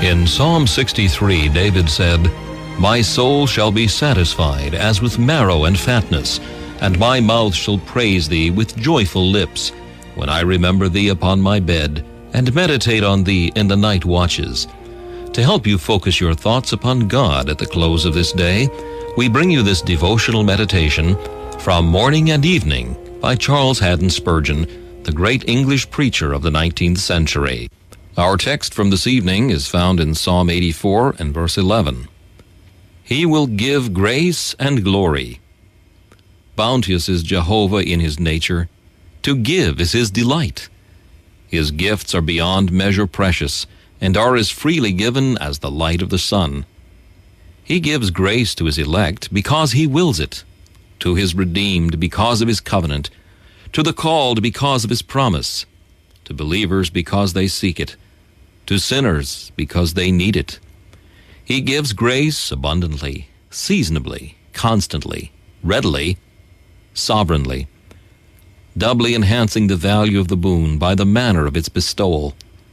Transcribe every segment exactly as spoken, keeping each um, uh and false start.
In Psalm sixty-three, David said, "My soul shall be satisfied as with marrow and fatness, and my mouth shall praise thee with joyful lips, when I remember thee upon my bed, and meditate on thee in the night watches." To help you focus your thoughts upon God at the close of this day, we bring you this devotional meditation from Morning and Evening by Charles Haddon Spurgeon, the great English preacher of the nineteenth century. Our text from this evening is found in Psalm eighty-four and verse eleven. He will give grace and glory. Bounteous is Jehovah in his nature. To give is his delight. His gifts are beyond measure precious, and are as freely given as the light of the sun. He gives grace to his elect because he wills it, to his redeemed because of his covenant, to the called because of his promise, to believers because they seek it, to sinners because they need it. He gives grace abundantly, seasonably, constantly, readily, sovereignly, doubly enhancing the value of the boon by the manner of its bestowal.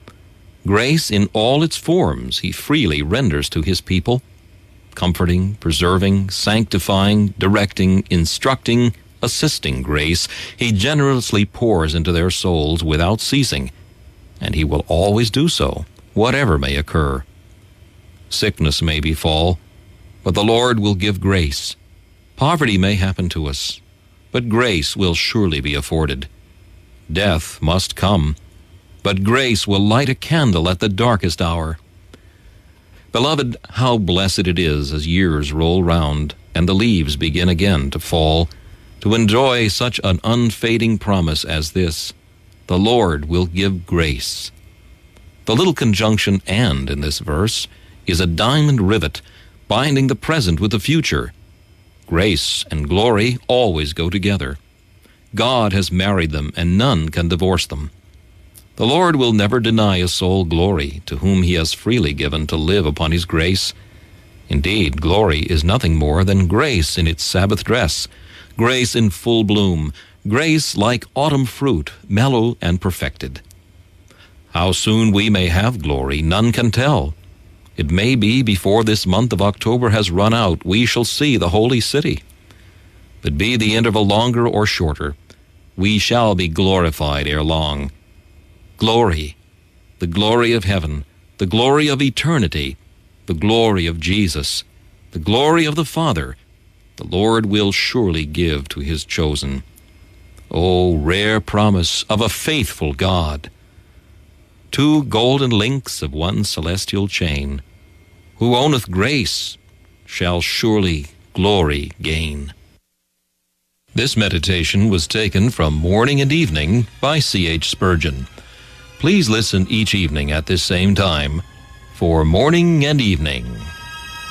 Grace in all its forms he freely renders to his people, comforting, preserving, sanctifying, directing, instructing, assisting grace he generously pours into their souls without ceasing, and he will always do so, whatever may occur. Sickness may befall, but the Lord will give grace. Poverty may happen to us, but grace will surely be afforded. Death must come, but grace will light a candle at the darkest hour. Beloved, how blessed it is as years roll round and the leaves begin again to fall, to enjoy such an unfading promise as this: the Lord will give grace. The little conjunction "and" in this verse is a diamond rivet binding the present with the future. Grace and glory always go together. God has married them, and none can divorce them. The Lord will never deny a soul glory to whom he has freely given to live upon his grace. Indeed, glory is nothing more than grace in its Sabbath dress, grace in full bloom, grace like autumn fruit, mellow and perfected. How soon we may have glory, none can tell. It may be before this month of October has run out, we shall see the holy city. But be the interval longer or shorter, we shall be glorified ere long. Glory, the glory of heaven, the glory of eternity, the glory of Jesus, the glory of the Father, the Lord will surely give to his chosen. O rare promise of a faithful God! Two golden links of one celestial chain, who owneth grace shall surely glory gain. This meditation was taken from Morning and Evening by C H Spurgeon. Please listen each evening at this same time for Morning and Evening.